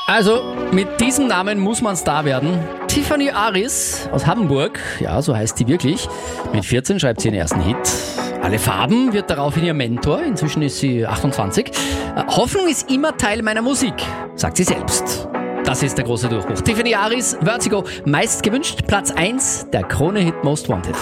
Also, mit diesem Namen muss man Star werden. Tiffany Aris aus Hamburg, ja, so heißt sie wirklich. Mit 14 schreibt sie ihren ersten Hit. Alle Farben wird daraufhin ihr Mentor. Inzwischen ist sie 28. Hoffnung ist immer Teil meiner Musik, sagt sie selbst. Das ist der große Durchbruch. Tiffany Aris, Vertigo, meist gewünscht, Platz 1 der Krone-Hit Most Wanted.